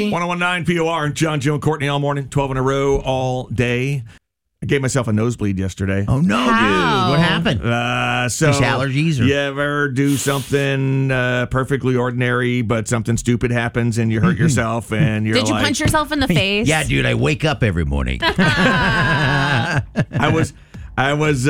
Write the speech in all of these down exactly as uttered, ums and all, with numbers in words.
one oh one point nine P O R, John, Joe, and Courtney all morning, twelve in a row, all day. I gave myself a nosebleed yesterday. Oh, no, How? dude. What happened? Uh, so Just allergies? Or? You ever do something uh, perfectly ordinary, but something stupid happens and you hurt yourself and you're Did you like... punch yourself in the face? Yeah, dude, I wake up every morning. I was... I was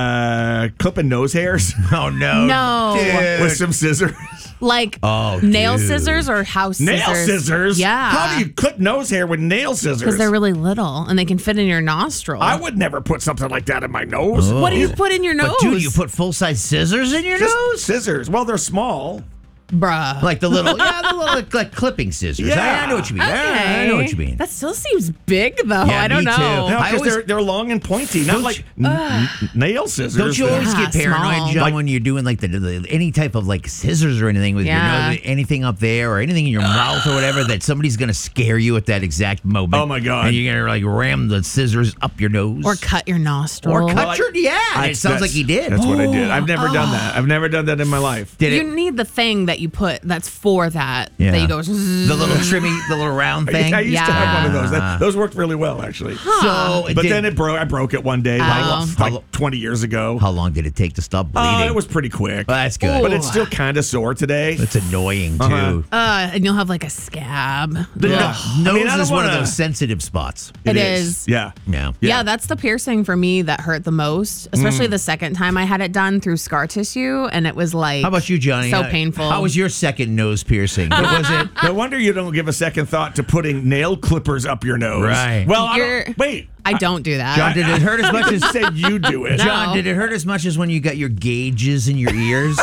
uh, clipping nose hairs. Oh, no. No. Dude. With some scissors. Like Oh, nail dude. scissors or house scissors? Nail scissors? Yeah. How do you clip nose hair with nail scissors? Because they're really little and they can fit in your nostril. I would never put something like that in my nose. Oh. What do you put in your nose? But, dude, you put full-size scissors in your Just nose? scissors. Well, they're small. Bruh. Like the little, yeah, the little like, like clipping scissors. Yeah. I, I know what you mean. Okay. I, I know what you mean. That still seems big, though. Yeah, I don't me know. too. No, I because always- they're, they're long and pointy, not Don't like you- n- n- nail scissors. Don't you always Yeah, get paranoid, small. John, Like- when you're doing like the, the any type of like scissors or anything with Yeah. your nose, anything up there or anything in your mouth or whatever, that somebody's gonna scare you at that exact moment? Oh, my God. And you're gonna like ram the scissors up your nose Or cut your nostril. or cut Well, I- your yeah. I- it sounds that's- like he did. That's what I did. I've never done that. I've never done that in my life. Did you it? need the thing that you put that's for that. Yeah. That you go. zzz. The little trimmy, the little round thing. I used to have one of those. Yeah. That, those worked really well, actually. So, But did- then it broke. I broke it one day, like, Oh. like twenty years ago. how long did it take to stop bleeding? Uh, it was pretty quick. Well, that's good. But it's still kind of sore today. It's annoying too. Uh-huh. Uh, and you'll have like a scab. Yeah. I Nose mean, I don't is one of wanna- those sensitive spots. It is. Yeah. Yeah. Yeah. Yeah. that's the piercing for me that hurt the most, especially the second time I had it done through scar tissue, and it was like How about you, Johnny? so How- painful. How was your second nose piercing? What was it? No wonder you don't give a second thought to putting nail clippers up your nose. Right. Well, I You're- don't, wait. I don't do that. John, did it hurt as much as Said you do it. No. John? Did it hurt as much as when you got your gauges in your ears?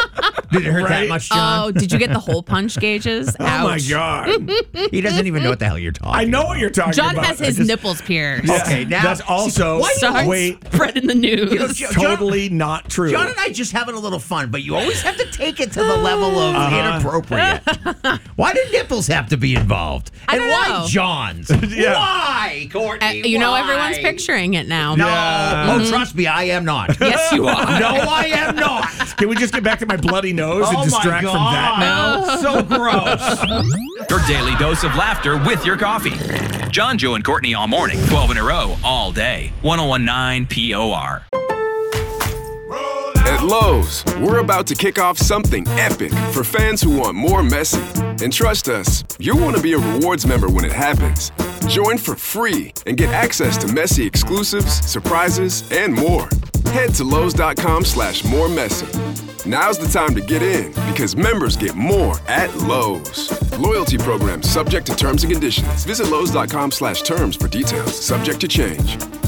Did it hurt that Right? much, John? Oh, did you get the hole punch gauges? Oh my Ouch. God! He doesn't even know what the hell you're talking. I know about. what you're talking John about. has I his just- nipples pierced. Yeah, Okay, now- that's also Why do you Starts wait. spreading the news. You know, Jo- Totally not true. John and I just having a little fun, but you always have to take it to the level of Uh-huh. inappropriate. Why do nipples have to be I involved? and don't why know. John's? Yeah. Why, Uh, Courtney? you know, Why? everyone's picturing it now. No. Yeah. Oh, trust me, I am not. Yes, you are. No, I am not. Can we just get back to my bloody nose Oh and my distract God. from that now? So gross. Your daily dose of laughter with your coffee. John, Joe, and Courtney all morning, twelve in a row, all day. one oh one point nine P O R. At Lowe's, we're about to kick off something epic for fans who want more Messi. And trust us, you'll want to be a rewards member when it happens. Join for free and get access to Messi exclusives, surprises, and more. Head to Lowe's.com slash more Messi. Now's the time to get in because members get more at Lowe's. Loyalty program subject to terms and conditions. Visit Lowe's.com slash terms for details. Subject to change.